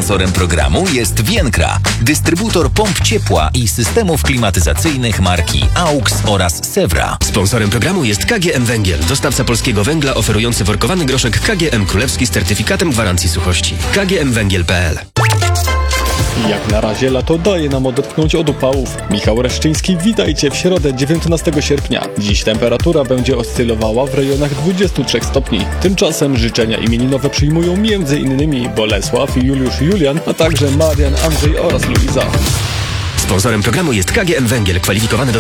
Sponsorem programu jest Vienkra, dystrybutor pomp ciepła i systemów klimatyzacyjnych marki AUX oraz Sewra. Sponsorem programu jest KGM Węgiel, dostawca polskiego węgla oferujący workowany groszek KGM Królewski z certyfikatem gwarancji suchości. kgmwęgiel.pl. Jak na razie lato daje nam odetchnąć od upałów. Michał Reszczyński, witajcie w środę 19 sierpnia. Dziś temperatura będzie oscylowała w rejonach 23 stopni. Tymczasem życzenia imieninowe przyjmują m.in. Bolesław, Juliusz, Julian, a także Marian, Andrzej oraz Luiza. Sponsorem programu jest KGM Węgiel, kwalifikowany